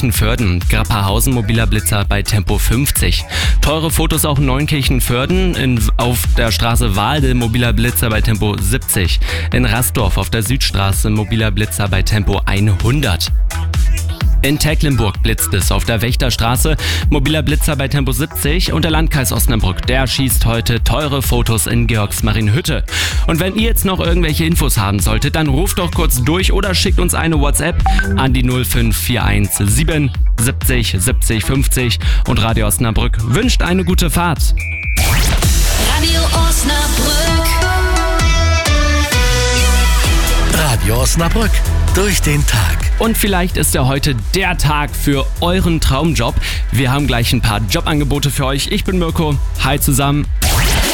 Neunkirchen-Vörden. Grapperhausen mobiler Blitzer bei Tempo 50. Teure Fotos auch in Neunkirchen-Vörden. Auf der Straße Waalde mobiler Blitzer bei Tempo 70. In Rastorf auf der Südstraße mobiler Blitzer bei Tempo 100. In Tecklenburg blitzt es auf der Wächterstraße, mobiler Blitzer bei Tempo 70 und der Landkreis Osnabrück, der schießt heute teure Fotos in Georgsmarienhütte. Und wenn ihr jetzt noch irgendwelche Infos haben solltet, dann ruft doch kurz durch oder schickt uns eine WhatsApp an die 05417 70 70 50 und Radio Osnabrück wünscht eine gute Fahrt. Radio Osnabrück. Radio Osnabrück. Durch den Tag. Und vielleicht ist ja heute der Tag für euren Traumjob. Wir haben gleich ein paar Jobangebote für euch. Ich bin Mirko. Hi zusammen.